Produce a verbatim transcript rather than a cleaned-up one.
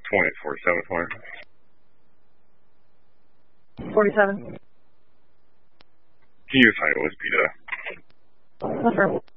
twenty, forty-seven, twenty. forty-seven. Can you find West Pita? Affirm.